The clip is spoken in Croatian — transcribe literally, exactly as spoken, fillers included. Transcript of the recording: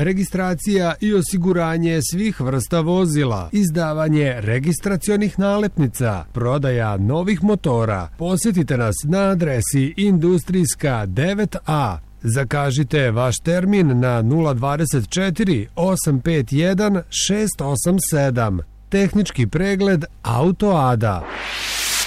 registracija i osiguranje svih vrsta vozila, izdavanje registracionih nalepnica, prodaja novih motora. Posjetite nas na adresi Industrijska devet A. Zakažite vaš termin na nula dvadeset četiri osam pet jedan šest osam sedam. Tehnički pregled Auto Ada.